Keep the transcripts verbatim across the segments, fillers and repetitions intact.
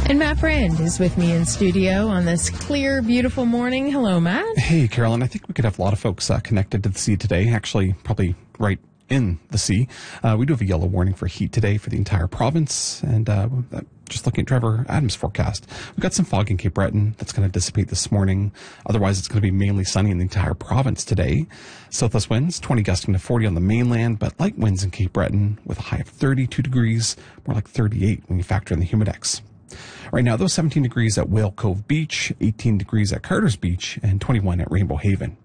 And Matt Brand is with me in studio on this clear, beautiful morning. Hello, Matt. Hey, Carolyn. I think we could have a lot of folks uh, connected to the sea today, actually probably right in the sea. Uh, we do have a yellow warning for heat today for the entire province. And uh, just looking at Trevor Adams' forecast, we've got some fog in Cape Breton that's going to dissipate this morning. Otherwise, it's going to be mainly sunny in the entire province today. Southwest winds, twenty gusting to forty on the mainland, but light winds in Cape Breton with a high of thirty-two degrees, more like thirty-eight when you factor in the humidex. Right now, those seventeen degrees at Whale Cove Beach, eighteen degrees at Carter's Beach, and twenty-one at Rainbow Haven.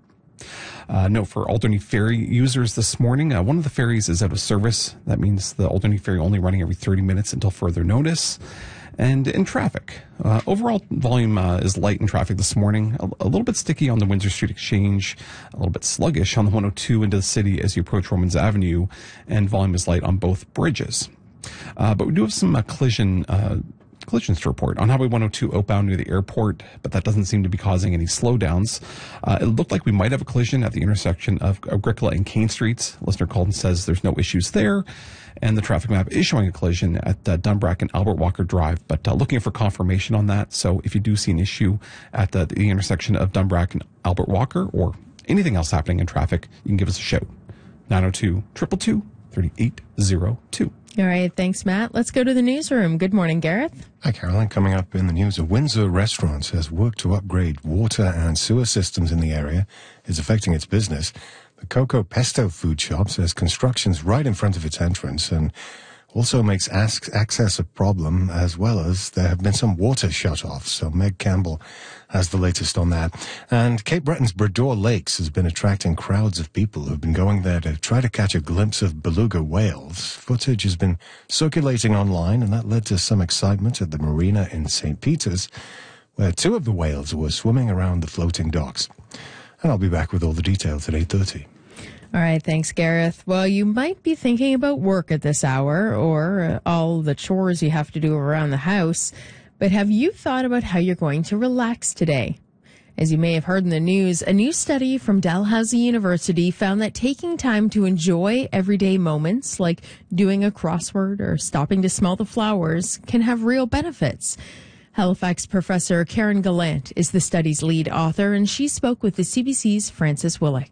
Uh, note for Alderney Ferry users this morning, uh, one of the ferries is out of service. That means the Alderney Ferry only running every thirty minutes until further notice. And in traffic, uh, overall volume uh, is light in traffic this morning, a, a little bit sticky on the Windsor Street Exchange, a little bit sluggish on the one oh two into the city as you approach Romans Avenue, and volume is light on both bridges. Uh, but we do have some uh, collision uh collisions to report on Highway one oh two outbound near the airport, but that doesn't seem to be causing any slowdowns. Uh, it looked like we might have a collision at the intersection of Agricola and Kane Streets. Listener called and says there's no issues there, and the traffic map is showing a collision at uh, Dunbrack and Albert Walker Drive, but uh, looking for confirmation on that. So if you do see an issue at the, the intersection of Dunbrack and Albert Walker or anything else happening in traffic, you can give us a shout. nine oh two, two two two, three eight oh two. All right. Thanks, Matt. Let's go to the newsroom. Good morning, Gareth. Hi, Caroline. Coming up in the news, a Windsor restaurant has worked to upgrade water and sewer systems in the area. It's affecting its business. The Coco Pesto food shop says construction's right in front of its entrance and also makes access a problem, as well as there have been some water shut-offs. So Meg Campbell has the latest on that. And Cape Breton's Bredor Lakes has been attracting crowds of people who've been going there to try to catch a glimpse of beluga whales. Footage has been circulating online, and that led to some excitement at the marina in Saint Peter's, where two of the whales were swimming around the floating docks. And I'll be back with all the details at eight thirty. All right, thanks, Gareth. Well, you might be thinking about work at this hour or uh, all the chores you have to do around the house, but have you thought about how you're going to relax today? As you may have heard in the news, a new study from Dalhousie University found that taking time to enjoy everyday moments, like doing a crossword or stopping to smell the flowers, can have real benefits. Halifax professor Karen Gallant is the study's lead author, and she spoke with the C B C's Francis Willick.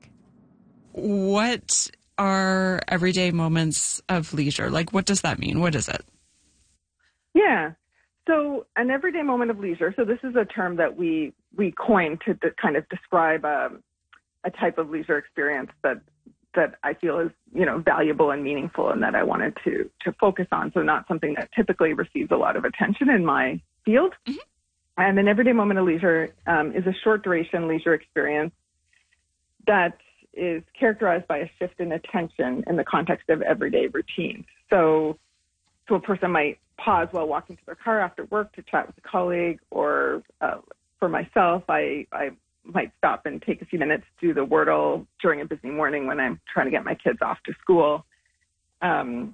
What are everyday moments of leisure? Like, what does that mean? What is it? Yeah. So an everyday moment of leisure. So this is a term that we, we coined to de- kind of describe a, a type of leisure experience that, that I feel is, you know, valuable and meaningful and that I wanted to, to focus on. So not something that typically receives a lot of attention in my field. Mm-hmm. And an everyday moment of leisure um, is a short duration leisure experience that is characterized by a shift in attention in the context of everyday routine. So, so a person might pause while walking to their car after work to chat with a colleague, or uh, for myself, I, I might stop and take a few minutes to do the Wordle during a busy morning when I'm trying to get my kids off to school. Um,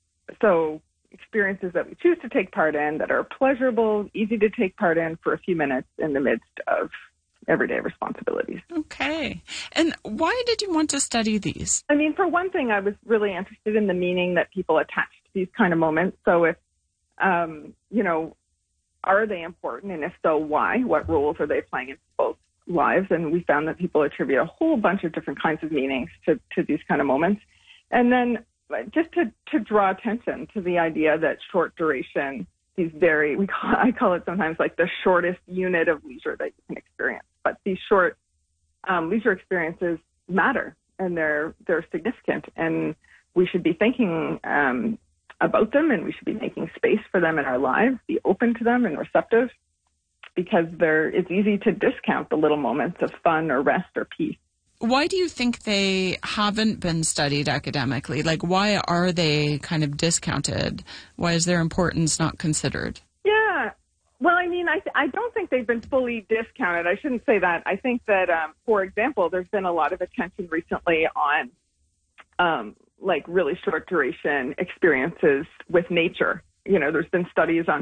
so experiences that we choose to take part in that are pleasurable, easy to take part in for a few minutes in the midst of everyday responsibilities. Okay. And why did you want to study these? I mean, for one thing, I was really interested in the meaning that people attach to these kind of moments. So if, um, you know, are they important? And if so, why? What roles are they playing in people's lives? And we found that people attribute a whole bunch of different kinds of meanings to, to these kind of moments. And then just to, to draw attention to the idea that short duration, these very, we call, I call it sometimes like the shortest unit of leisure that you can experience. But these short um, leisure experiences matter, and they're they're significant, and we should be thinking um, about them, and we should be making space for them in our lives, be open to them and receptive, because they're it's easy to discount the little moments of fun or rest or peace. Why do you think they haven't been studied academically? Like, why are they kind of discounted? Why is their importance not considered? Yeah. Well, I mean, I, th- I don't think they've been fully discounted. I shouldn't say that. I think that, um, for example, there's been a lot of attention recently on, um, like, really short duration experiences with nature. You know, there's been studies on